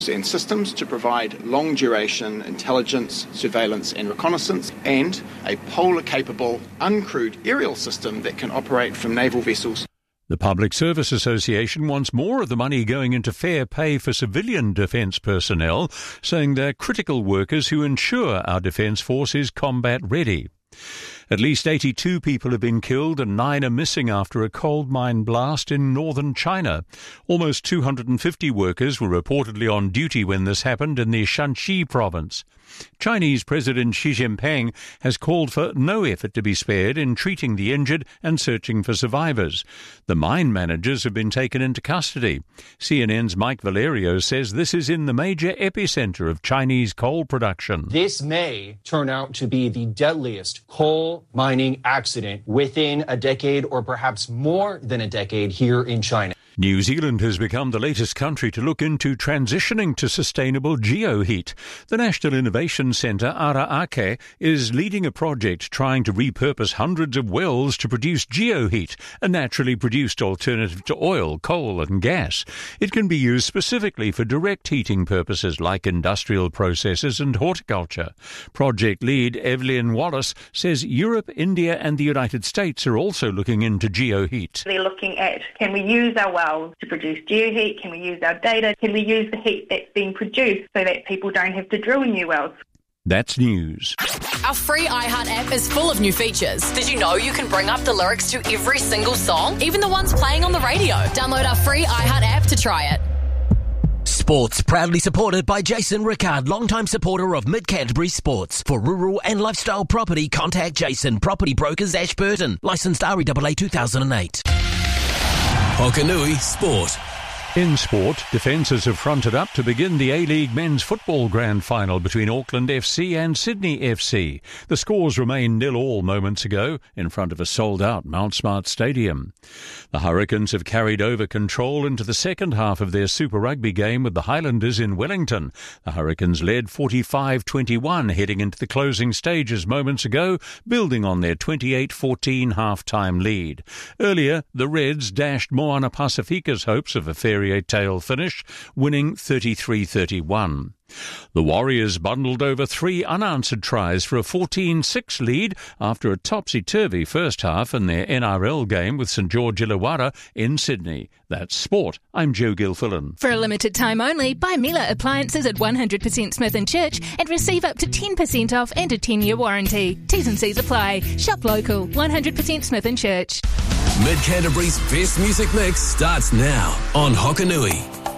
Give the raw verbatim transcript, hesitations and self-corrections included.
and systems to provide long-duration intelligence, surveillance and reconnaissance, and a polar-capable, uncrewed aerial system that can operate from naval vessels. The Public Service Association wants more of the money going into fair pay for civilian defence personnel, saying they're critical workers who ensure our defence force is combat ready. At least eighty-two people have been killed and nine are missing after a coal mine blast in northern China. Almost two hundred fifty workers were reportedly on duty when this happened in the Shanxi province. Chinese President Xi Jinping has called for no effort to be spared in treating the injured and searching for survivors. The mine managers have been taken into custody. C N N's Mike Valerio says this is in the major epicentre of Chinese coal production. This may turn out to be the deadliest coal mining accident within a decade or perhaps more than a decade here in China. New Zealand has become the latest country to look into transitioning to sustainable geoheat. The National Innovation Centre, Araake, is leading a project trying to repurpose hundreds of wells to produce geoheat, a naturally produced alternative to oil, coal and gas. It can be used specifically for direct heating purposes like industrial processes and horticulture. Project lead Evelyn Wallace says Europe, India and the United States are also looking into geoheat. They're looking at, can we use our wells to produce geoheat? Can we use our data? Can we use the heat that's being produced so that people don't have to drill new wells? That's news. Our free iHeart app is full of new features. Did you know you can bring up the lyrics to every single song, even the ones playing on the radio? Download our free iHeart app to try it. Sports, proudly supported by Jason Rickard, longtime supporter of Mid-Canterbury Sports. For rural and lifestyle property, contact Jason, Property Brokers, Ashburton. Licensed R E A A two thousand eight. Hokanui Sport. In sport, defences have fronted up to begin the A-League Men's Football Grand Final between Auckland F C and Sydney F C. The scores remained nil-all moments ago in front of a sold-out Mount Smart Stadium. The Hurricanes have carried over control into the second half of their Super Rugby game with the Highlanders in Wellington. The Hurricanes led forty-five twenty-one heading into the closing stages moments ago, building on their twenty-eight fourteen half-time lead. Earlier, the Reds dashed Moana Pacifica's hopes of a fairy tale finish, winning thirty-three thirty-one. The Warriors bundled over three unanswered tries for a fourteen six lead after a topsy-turvy first half in their N R L game with St George Illawarra in Sydney. That's sport. I'm Joe Gilfillan. For a limited time only, buy Miele appliances at one hundred percent Smith and Church and receive up to ten percent off and a ten-year warranty. T's and C's apply. Shop local. one hundred percent Smith and Church. Mid-Canterbury's best music mix starts now on Hokanui.